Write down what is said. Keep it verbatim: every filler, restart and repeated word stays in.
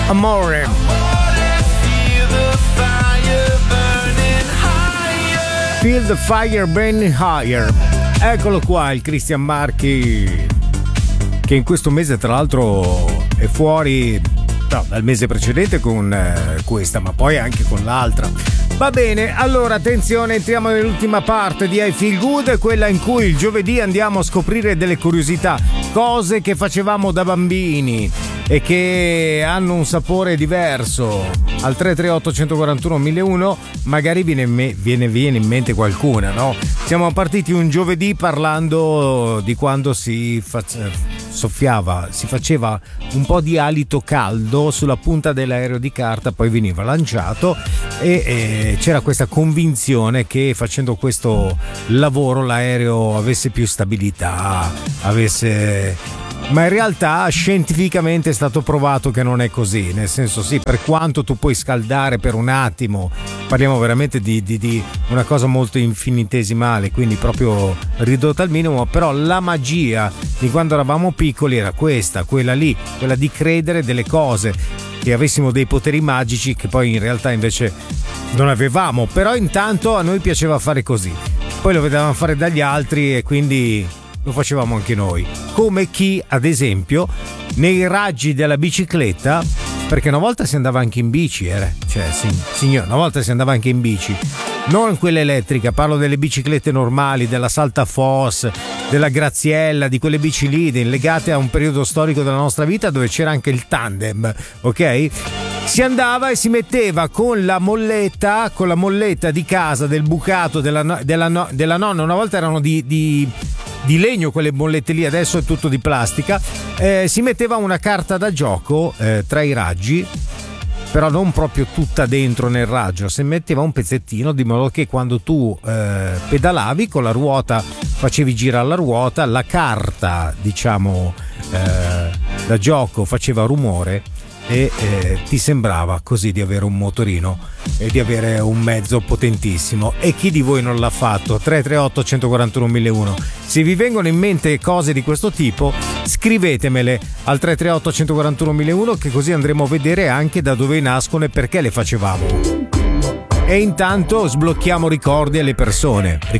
Amore. Feel the fire burning higher. Eccolo qua il Christian Marchi, che in questo mese tra l'altro è fuori, no, dal mese precedente con eh, questa, ma poi anche con l'altra. Va bene, allora attenzione, entriamo nell'ultima parte di I Feel Good, quella in cui il giovedì andiamo a scoprire delle curiosità, cose che facevamo da bambini e che hanno un sapore diverso. Al tre tre otto uno quattro uno mille uno magari viene, me, viene, viene in mente qualcuna, no? Siamo partiti un giovedì parlando di quando si faceva, soffiava, si faceva un po' di alito caldo sulla punta dell'aereo di carta, poi veniva lanciato e, e c'era questa convinzione che facendo questo lavoro l'aereo avesse più stabilità, avesse... Ma in realtà scientificamente è stato provato che non è così, nel senso sì, per quanto tu puoi scaldare per un attimo, parliamo veramente di, di, di una cosa molto infinitesimale, quindi proprio ridotta al minimo, però la magia di quando eravamo piccoli era questa, quella lì, quella di credere delle cose, che avessimo dei poteri magici che poi in realtà invece non avevamo, però intanto a noi piaceva fare così, poi lo vedevamo fare dagli altri e quindi... lo facevamo anche noi, come chi ad esempio nei raggi della bicicletta, perché una volta si andava anche in bici, eh? Cioè sì, signore, una volta si andava anche in bici, non quella elettrica, parlo delle biciclette normali, della Saltafos, della Graziella, di quelle bici lì legate a un periodo storico della nostra vita dove c'era anche il tandem, ok? Si andava e si metteva con la molletta, con la molletta di casa del bucato della, della, della nonna, una volta erano di, di di legno quelle bollette lì, adesso è tutto di plastica, eh, si metteva una carta da gioco eh, tra i raggi, però non proprio tutta dentro nel raggio, si metteva un pezzettino di modo che quando tu eh, pedalavi con la ruota, facevi girare la ruota, la carta diciamo eh, da gioco faceva rumore e eh, ti sembrava così di avere un motorino e di avere un mezzo potentissimo. E chi di voi non l'ha fatto? tre tre otto uno quattro uno mille uno. Se vi vengono in mente cose di questo tipo, scrivetemele al tre tre otto uno quattro uno mille uno, che così andremo a vedere anche da dove nascono e perché le facevamo. E intanto sblocchiamo ricordi alle persone.